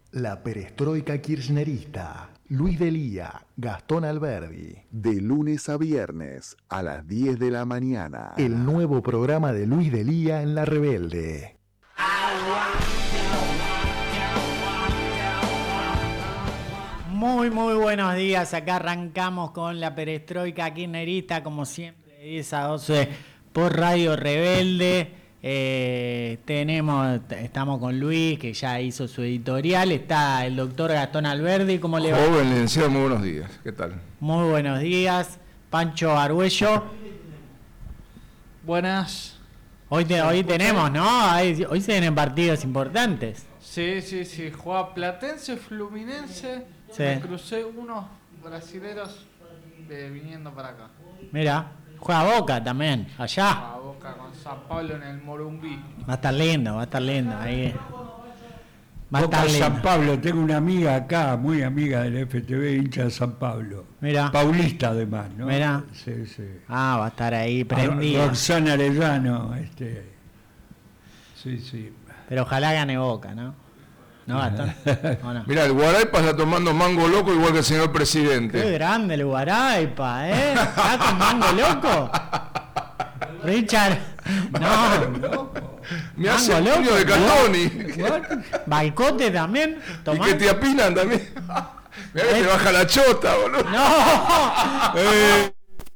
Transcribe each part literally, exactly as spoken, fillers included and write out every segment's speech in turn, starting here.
La perestroika kirchnerista. Luis Delía, Gastón Alberdi. De lunes a viernes a las diez de la mañana. El nuevo programa de Luis Delía en La Rebelde. Muy, muy buenos días. Acá arrancamos con la perestroika kirchnerista, como siempre, de diez a doce por Radio Rebelde. Eh, tenemos, estamos con Luis, que ya hizo su editorial. Está el doctor Gastón Alberdi. ¿Cómo le va? Joven licenciado, muy buenos días. ¿Qué tal? Muy buenos días. Pancho Arguello. Buenas. Hoy, te, hoy tenemos, ¿no? Hoy, hoy se vienen partidos importantes. Sí, sí, sí. Juega Platense, Fluminense. Sí. Me crucé unos brasileros eh, viniendo para acá. Mira, juega Boca también, allá. A Boca con San Pablo en el Morumbí. Va a estar lindo, va a estar lindo. Ahí. Va a Boca estar lindo. San Pablo, tengo una amiga acá, muy amiga del F T V, hincha de San Pablo. Mira. Paulista además, ¿no? Mira. Sí, sí. Ah, va a estar ahí prendido. Roxana Arellano, este. Sí, sí. Pero ojalá gane Boca, ¿no? ¿No, Gastón? ¿O no? Mirá, el Guaraipa está tomando mango loco igual que el señor Qué presidente. grande el Guaraipa, ¿eh? ¿Está con mango loco? Richard, no. Me hace Mango el puño loco, de Catoni. Balcote también. Y Tomá. que te apinan también. Mirá que te baja la chota, boludo. ¡No! Eh,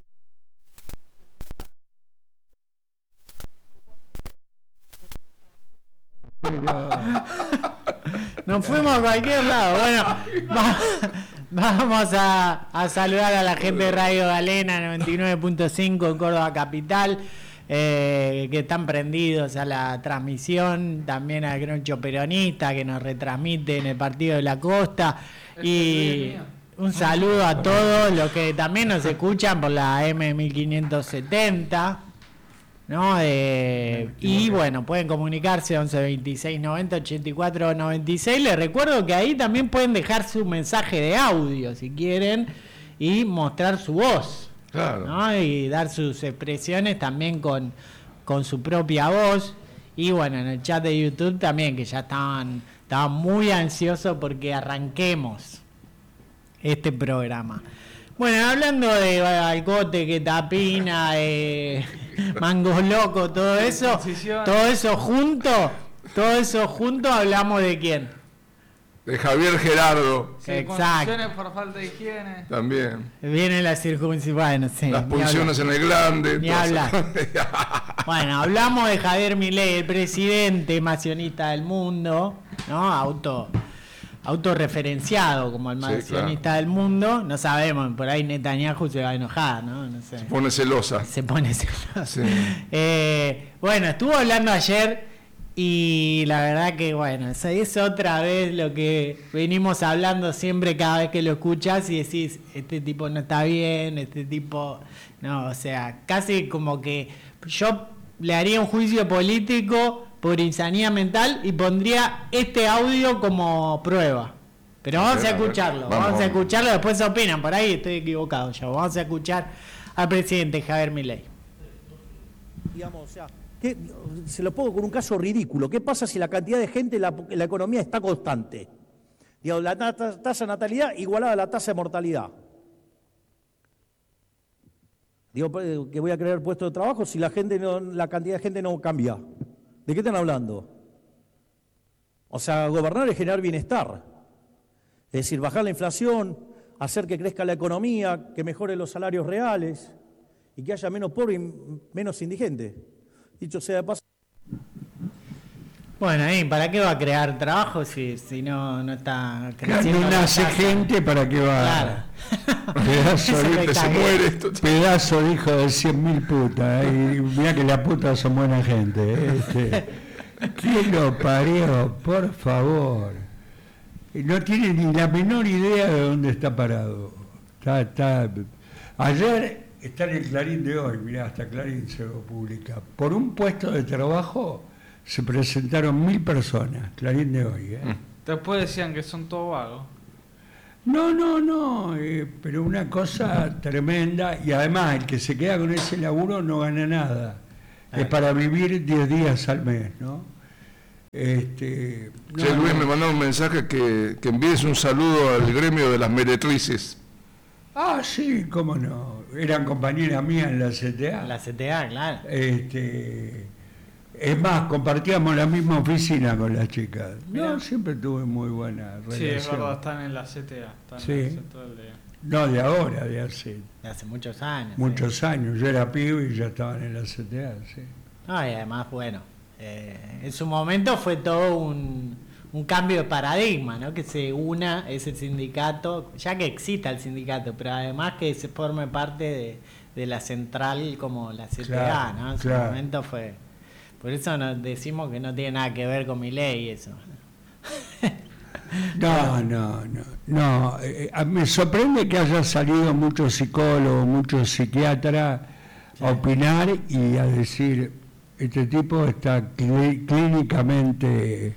Nos fuimos a cualquier lado. Bueno, va, vamos a, a saludar a la gente de Radio Galena noventa y nueve punto cinco en Córdoba Capital, eh, que están prendidos a la transmisión. También al Groncho Peronista, que nos retransmite en el Partido de la Costa. Y un saludo a todos los que también nos escuchan por la M mil quinientos setenta. ¿No? Eh, y bueno, pueden comunicarse once veintiséis noventa ochenta y cuatro noventa y seis. Les recuerdo que ahí también pueden dejar su mensaje de audio si quieren y mostrar su voz, Claro. ¿no? Y dar sus expresiones también con, con su propia voz. Y bueno, en el chat de YouTube también, que ya estaban, estaban muy ansiosos porque arranquemos este programa. Bueno, hablando de balcote, que tapina, eh, mangos locos, todo eso, todo eso junto, todo eso junto, hablamos de quién. De Javier Gerardo Sí, Exacto. contusiones por falta de higiene. también. Viene la circuncisión, bueno, sí. Las ni punciones hablar. en el glande. Ni todas hablar. esas- Bueno, hablamos de Javier Milei, el presidente más sionista del mundo, ¿no? Auto, autorreferenciado como el más Sí, claro. sionista del mundo. No sabemos, por ahí Netanyahu se va a enojar, ¿no? No sé. Pone celosa. Se pone celoso. Sí. Eh, bueno, estuvo hablando ayer y la verdad que, bueno, eso es otra vez lo que venimos hablando siempre cada vez que lo escuchas y decís, este tipo no está bien, este tipo... No, o sea, casi como que yo le haría un juicio político por insanidad mental y pondría este audio como prueba. Pero vamos Bien, a a ver, escucharlo, vamos, vamos a vamos. escucharlo, después se opinan, por ahí estoy equivocado yo. Vamos a escuchar al presidente Javier Milei. Digamos, o sea, ¿qué- se lo pongo con un caso ridículo. ¿Qué pasa si la cantidad de gente en la, en la economía está constante? Digamos, la ta- ta- tasa de natalidad igualada a la tasa de mortalidad. Digo, pues, que voy a crear puestos de trabajo si la gente no, la cantidad de gente no cambia. ¿De qué están hablando? O sea, gobernar es generar bienestar. Es decir, bajar la inflación, hacer que crezca la economía, que mejoren los salarios reales y que haya menos pobres y menos indigentes. Dicho sea de paso. Bueno, ahí, ¿para qué va a crear trabajo si, si no, no está creciendo? No la nace tasa? gente, ¿para qué va? Claro. Pedazo Eso de, me Que se cagué. muere esto. pedazo de hijo de cien mil putas. Y mirá que las putas son buena gente. ¿eh? Este, ¿quién lo parió? Por favor. Y no tiene ni la menor idea de dónde está parado. Está, está... Ayer está en el Clarín de hoy, mirá, hasta Clarín se lo publica. Por un puesto de trabajo se presentaron mil personas, Clarín de hoy. ¿eh? Después decían que son todos vagos. No, no, no, eh, pero una cosa tremenda, y además el que se queda con ese laburo no gana nada, es para vivir diez días al mes, ¿no? Este, Che, no, Luis no. me mandó un mensaje que, que envíes un saludo al gremio de las meretrices. Ah, sí, cómo no. Eran compañeras mías en la C T A. La C T A, claro. Este, es más, compartíamos la misma oficina con las chicas. Mirá. No, siempre tuve muy buena relación. Sí, es verdad, están en la C T A. Están Sí. en el central de... No, de ahora, de hace De hace muchos años. muchos sí. años. Yo era pibe y ya estaban en la C T A, sí. No, y además, bueno, eh, en su momento fue todo un, un cambio de paradigma, ¿no? Que se una ese sindicato, ya que exista el sindicato, pero además que se forme parte de, de la central como la C T A, Claro, ¿no? En su claro. momento fue... Por eso nos decimos que no tiene nada que ver con mi ley eso. No, no, no. no. Eh, eh, me sorprende que haya salido muchos psicólogos, muchos psiquiatras Sí. a opinar y a decir, este tipo está clí- clínicamente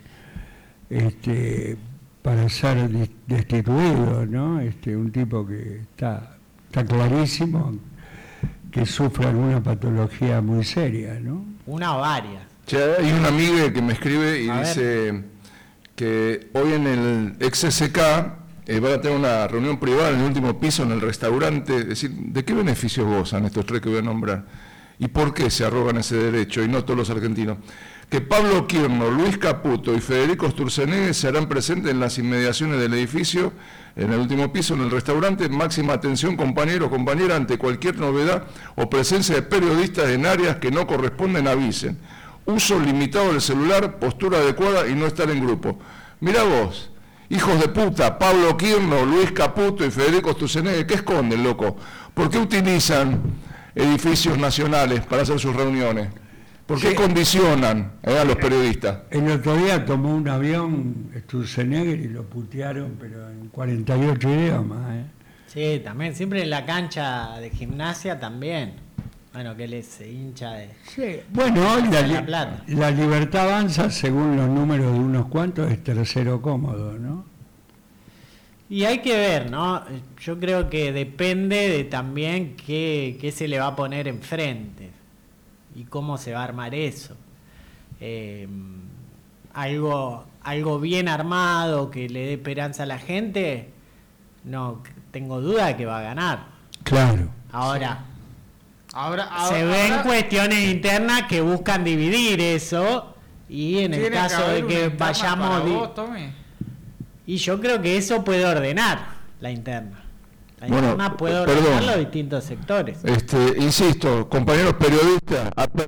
este, para ser dis- destituido, ¿no? Este, un tipo que está, está clarísimo que sufre alguna patología muy seria, ¿no? Una o varias. Che, hay una amiga que me escribe y A ver. dice que hoy en el ex S K eh, van a tener una reunión privada en el último piso en el restaurante. Es decir, ¿de qué beneficios gozan estos tres que voy a nombrar? ¿Y por qué se arrogan ese derecho y no todos los argentinos? Que Pablo Quirno, Luis Caputo y Federico Sturzenegger se harán presentes en las inmediaciones del edificio, en el último piso, en el restaurante. Máxima atención, compañeros, compañeras, ante cualquier novedad o presencia de periodistas en áreas que no corresponden, avisen. Uso limitado del celular, postura adecuada y no estar en grupo. Mirá vos, hijos de puta, Pablo Quirno, Luis Caputo y Federico Sturzenegger, ¿qué esconden, loco? ¿Por qué utilizan edificios nacionales para hacer sus reuniones? ¿Por qué Sí. condicionan eh, a los periodistas? El otro día tomó un avión Sturzenegger y lo putearon, pero en cuarenta y ocho idiomas, ¿eh? Sí, también, siempre en la cancha de gimnasia también. Bueno, que él es hincha de... Sí, bueno, hoy la, En La li- Plata. la libertad avanza, según los números de unos cuantos, es tercero cómodo, ¿no? Y hay que ver, ¿no? Yo creo que depende de también qué, qué se le va a poner enfrente y cómo se va a armar eso. Eh, algo, algo bien armado que le dé esperanza a la gente, no tengo duda de que va a ganar. Claro. Ahora, Ahora, ahora, se ven ahora cuestiones internas que buscan dividir eso y en el tiene caso haber de una que interna vayamos... para di- vos, Tommy. Y yo creo que eso puede ordenar la interna. La Bueno, interna puede perdón. ordenar los distintos sectores. Este, insisto, compañeros periodistas, a per-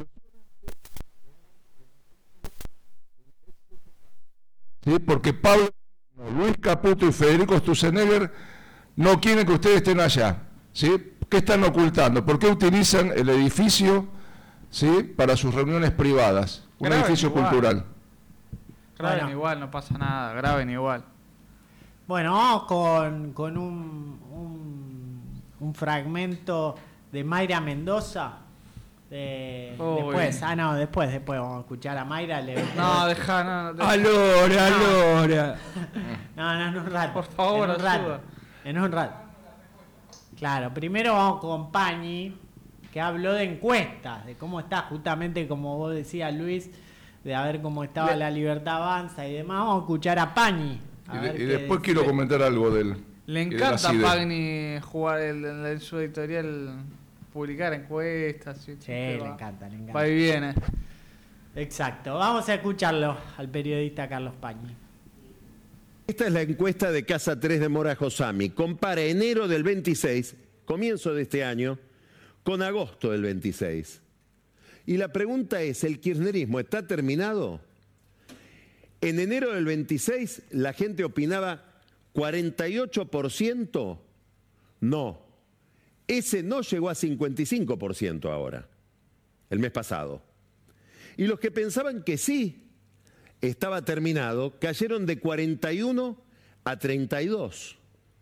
¿sí? Porque Pablo, Luis Caputo y Federico Sturzenegger no quieren que ustedes estén allá, ¿sí? ¿Qué están ocultando? ¿Por qué utilizan el edificio, ¿sí? Para sus reuniones privadas? Un Graben edificio igual. cultural. Graben Bueno. igual, no pasa nada, graben igual. Bueno, vamos con, con un, un, un fragmento de Mayra Mendoza. De, Uy. después, ah, no, después, después vamos a escuchar a Mayra. Le, No, deja, no, deja. Alora, alora. no, no, en un rato. Por favor, en un rato. ayuda. En un rato. Claro, primero vamos con Pañi, que habló de encuestas, de cómo está, justamente como vos decías, Luis, de a ver cómo estaba Le- la libertad avanza y demás. Vamos a escuchar a Pañi. a Y, ver de- y qué después dice. quiero comentar algo del. Le y de la encanta a CIDE. Pagni jugar el- en, en su editorial, publicar encuestas. Sí, Sí, le encanta, le encanta. Va y viene. Exacto, vamos a escucharlo al periodista Carlos Pañi. Esta es la encuesta de Casa tres de Mora Josami. Compara enero del veintiséis, comienzo de este año, con agosto del veintiséis. Y la pregunta es, ¿el kirchnerismo está terminado? En enero del veintiséis la gente opinaba cuarenta y ocho por ciento no. Ese no llegó a cincuenta y cinco por ciento ahora, el mes pasado. Y los que pensaban que sí estaba terminado, cayeron de cuarenta y uno a treinta y dos.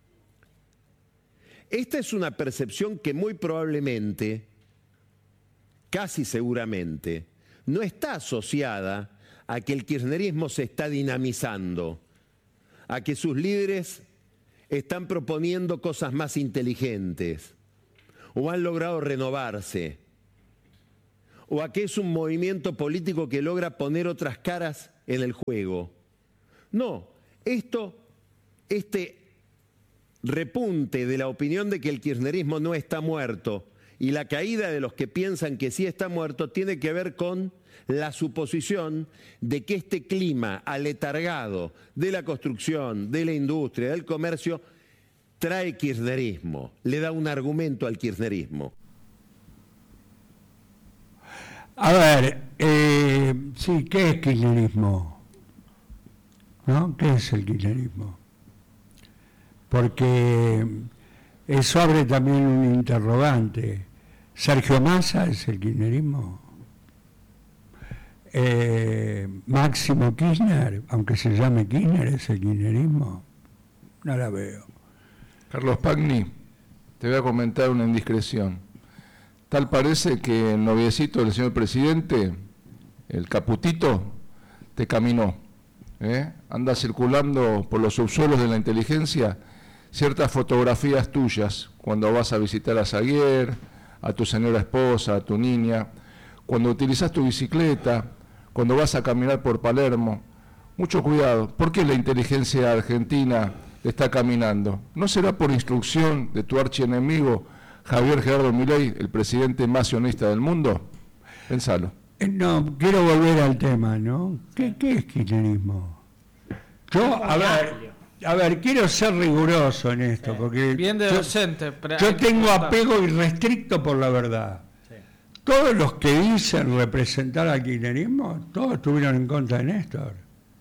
Esta es una percepción que muy probablemente, casi seguramente, no está asociada a que el kirchnerismo se está dinamizando, a que sus líderes están proponiendo cosas más inteligentes, o han logrado renovarse, o a que es un movimiento político que logra poner otras caras en el juego. No, esto, este repunte de la opinión de que el kirchnerismo no está muerto y la caída de los que piensan que sí está muerto tiene que ver con la suposición de que este clima aletargado de la construcción, de la industria, del comercio, trae kirchnerismo, le da un argumento al kirchnerismo. A ver, eh, sí, ¿qué es kirchnerismo? ¿No? ¿Qué es el kirchnerismo? Porque eso abre también un interrogante. ¿Sergio Massa es el kirchnerismo? Eh, ¿Máximo Kirchner, aunque se llame Kirchner, es el kirchnerismo? No la veo. Carlos Pagni, te voy a comentar una indiscreción. Tal parece que el noviecito del señor presidente, el Caputito, te caminó. ¿eh? Anda circulando por los subsuelos de la inteligencia ciertas fotografías tuyas cuando vas a visitar a Saguier, a tu señora esposa, a tu niña, cuando utilizas tu bicicleta, cuando vas a caminar por Palermo. Mucho cuidado. ¿Por qué la inteligencia argentina está caminando? ¿No será por instrucción de tu archienemigo Javier Gerardo Milei, el presidente más sionista del mundo? Pensalo. No, quiero volver al tema, ¿no? ¿Qué, qué es kirchnerismo? Yo, a ver, a ver, quiero ser riguroso en esto, porque Bien de yo, docente. pero yo hay que tengo preguntar. apego irrestricto por la verdad. Todos los que dicen representar al kirchnerismo, todos estuvieron en contra de Néstor.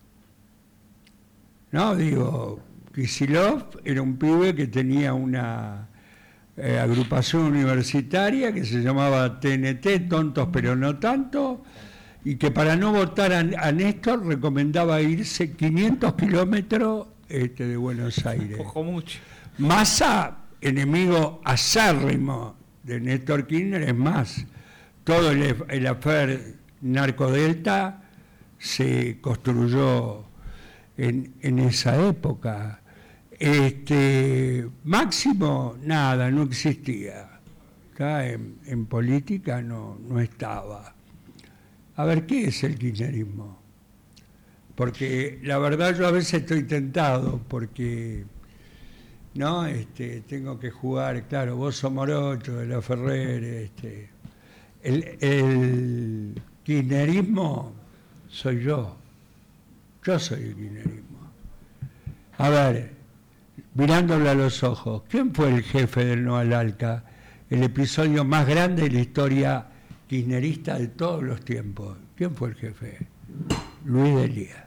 No, digo, Kicillof era un pibe que tenía una eh, agrupación universitaria que se llamaba T N T, Tontos pero no tanto, y que para no votar a, a Néstor recomendaba irse quinientos kilómetros este, de Buenos Aires. Ojo mucho. Massa, enemigo acérrimo de Néstor Kirchner, es más, todo el, el affair Narcodelta se construyó en, en esa época. Este, Máximo, nada, no existía. Acá en, en política no, no estaba. A ver, ¿qué es el kirchnerismo? Porque la verdad yo a veces estoy tentado, porque no, este, tengo que jugar, claro, vos sos Morocho, de la Ferrer, este, el, el kirchnerismo soy yo. Yo soy el kirchnerismo. A ver, mirándole a los ojos, ¿quién fue el jefe del No al Alca? El episodio más grande de la historia kirchnerista de todos los tiempos. ¿Quién fue el jefe? Luis Delía.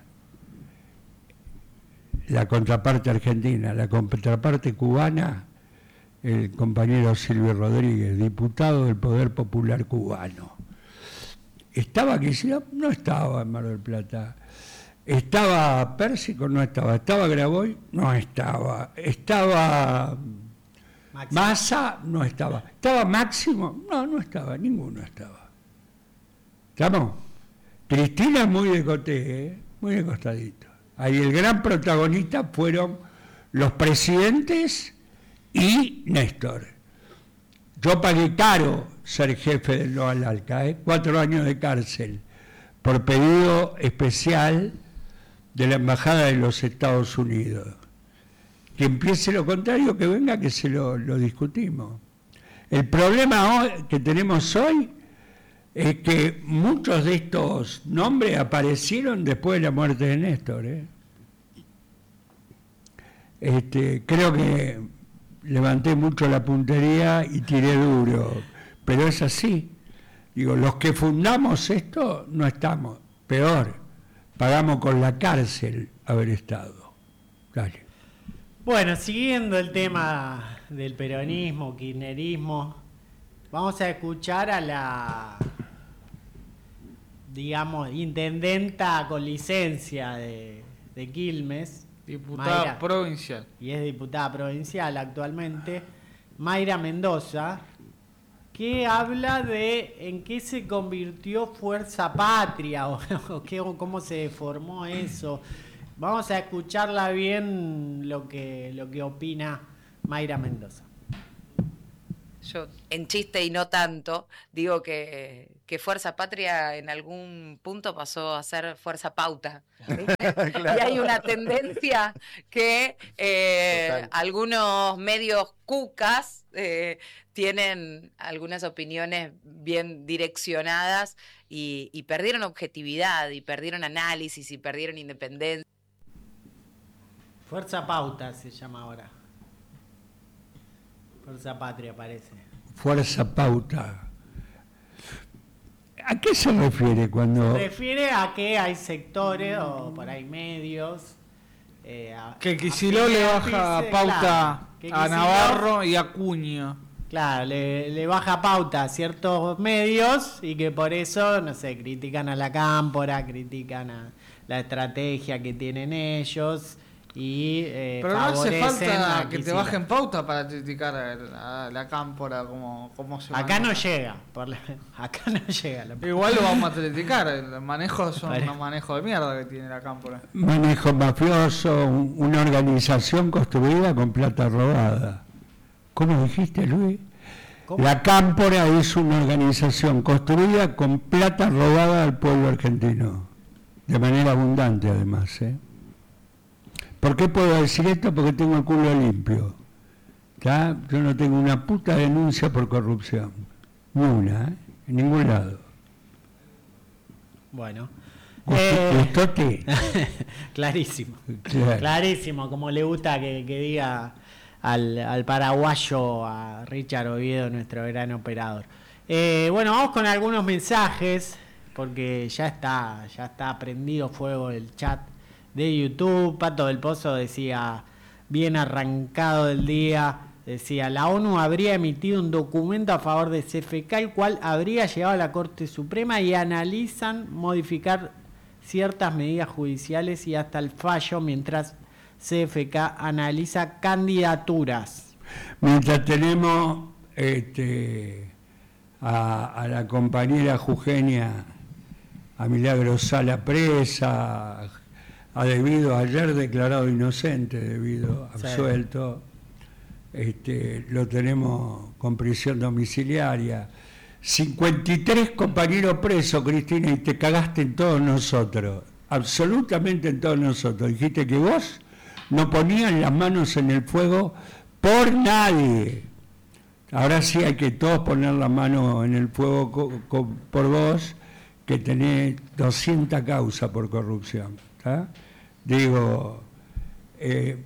La contraparte argentina, la contraparte cubana, el compañero Silvio Rodríguez, diputado del Poder Popular cubano. ¿Estaba Kicillof? No estaba en Mar del Plata. ¿Estaba Pérsico? No estaba. ¿Estaba Graboy? No estaba. ¿Estaba Máximo. Massa? No estaba. ¿Estaba Máximo? No, no estaba. Ninguno estaba. ¿Estamos? Cristina muy de coté, ¿eh? Muy de costadito. Ahí el gran protagonista fueron los presidentes y Néstor. Yo pagué caro ser jefe del No al Alca, ¿eh? Cuatro años de cárcel por pedido especial de la Embajada de los Estados Unidos. Que empiece lo contrario, que venga, que se lo, lo discutimos. El problema hoy, que tenemos hoy es que muchos de estos nombres aparecieron después de la muerte de Néstor. ¿eh? Este, creo que levanté mucho la puntería y tiré duro, pero es así. Digo, los que fundamos esto no estamos, peor, pagamos con la cárcel haber estado. Dale. Bueno, siguiendo el tema del peronismo, kirchnerismo, vamos a escuchar a la, digamos, intendenta con licencia de, de Quilmes, Diputada Mayra, provincial. y es diputada provincial actualmente, Mayra Mendoza, que habla de en qué se convirtió Fuerza Patria o, o qué, o cómo se formó eso. Vamos a escucharla bien lo que, lo que opina Mayra Mendoza. yo en chiste y no tanto, digo que, que Fuerza Patria en algún punto pasó a ser Fuerza Pauta. Claro. Y hay una tendencia que eh, algunos medios cucas eh, tienen algunas opiniones bien direccionadas y, y perdieron objetividad, y perdieron análisis, y perdieron independencia. Fuerza Pauta se llama ahora. Fuerza Patria parece. Fuerza Pauta. ¿A qué se refiere cuando...? Se refiere a que hay sectores o por ahí medios... Eh, a, que Kicillof le baja pise, pauta claro, a Navarro y a Cuño. Claro, le, le baja pauta a ciertos medios y que por eso, no sé, critican a la Cámpora, critican a la estrategia que tienen ellos... Y, eh, pero no hace falta que te Kicillof. bajen pauta para criticar a, a la Cámpora como, como se acá maneja. no llega por la, acá no llega la... Igual lo vamos a criticar, el manejo son un manejo de mierda que tiene la Cámpora. Manejo mafioso, una organización construida con plata robada. ¿Cómo dijiste, Luis? ¿Cómo? La Cámpora es una organización construida con plata robada al pueblo argentino, de manera abundante además, ¿eh? ¿Por qué puedo decir esto? Porque tengo el culo limpio. ¿Tá? Yo no tengo una puta denuncia por corrupción. Ni una, ¿eh? En ningún lado. Bueno. ¿Gustote? Eh, clarísimo. Claro. Clarísimo, como le gusta que, que diga al, al paraguayo, a Richard Oviedo, nuestro gran operador. Eh, bueno, vamos con algunos mensajes, porque ya está, ya está prendido fuego el chat de YouTube. Pato del Pozo decía, bien arrancado del día, decía, la ONU habría emitido un documento a favor de C F K, el cual habría llegado a la Corte Suprema y analizan modificar ciertas medidas judiciales y hasta el fallo mientras C F K analiza candidaturas. Mientras tenemos este, a, a la compañera Jugenia, a Milagro Sala presa, ha debido ayer declarado inocente, debido absuelto, sí. este, lo tenemos con prisión domiciliaria. cincuenta y tres compañeros presos, Cristina, y te cagaste en todos nosotros, absolutamente en todos nosotros. Dijiste que vos no ponías las manos en el fuego por nadie. Ahora sí hay que todos poner la mano en el fuego co- co- por vos, que tenés doscientas causas por corrupción. ¿Tá? Digo, eh,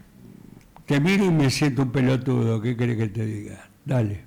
te miro y me siento un pelotudo, ¿qué querés que te diga? Dale.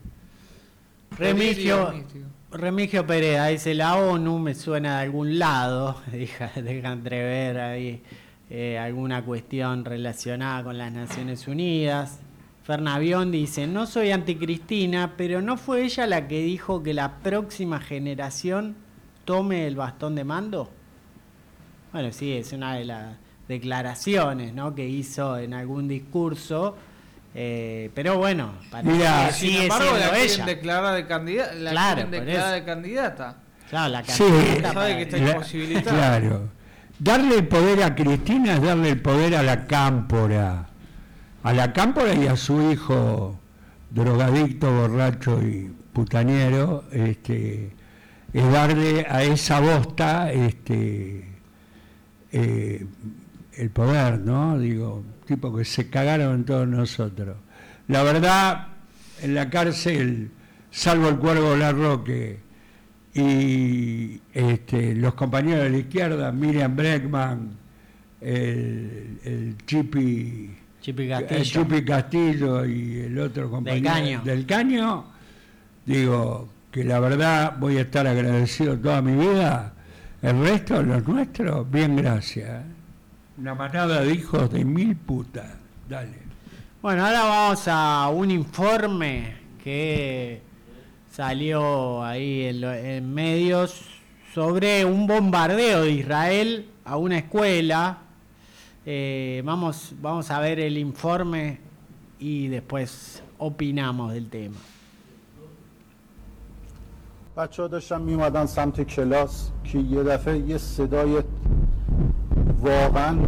Remigio, Remigio Pereda dice, la ONU me suena de algún lado, deja, deja entrever ahí eh, alguna cuestión relacionada con las Naciones Unidas. Fernavión dice, no soy anticristina, pero ¿no fue ella la que dijo que la próxima generación tome el bastón de mando? Bueno, sí, es una de las declaraciones, ¿no?, que hizo en algún discurso, eh, pero bueno, parece Mira, que sigue sin embargo, siendo la quieren ella. declarar de candidata, la Claro, quieren por declarar eso. de candidata. Claro, la Sí, candidata sabe para- que está La- imposibilitada. Claro. Darle el poder a Cristina es darle el poder a la Cámpora. A la Cámpora y a su hijo drogadicto, borracho y putañero, este, es darle a esa bosta este, eh, el poder, ¿no? Digo, tipo que se cagaron en todos nosotros. La verdad, en la cárcel, salvo el Cuervo Larroque y este, los compañeros de la izquierda, Miriam Breckman, el, el Chipi, Chipi el Castillo. Chipi Castillo y el otro compañero Caño. del Caño, digo que la verdad voy a estar agradecido toda mi vida. El resto, los nuestros, bien, gracias. Una manada de hijos de mil putas. Dale. Bueno, ahora vamos a un informe que salió ahí en, lo- en medios sobre un bombardeo de Israel a una escuela. Eh, vamos, vamos a ver el informe y después opinamos del tema. بچه ها داشتن میومدن سمت کلاس که یه دفعه یه صدای واقعا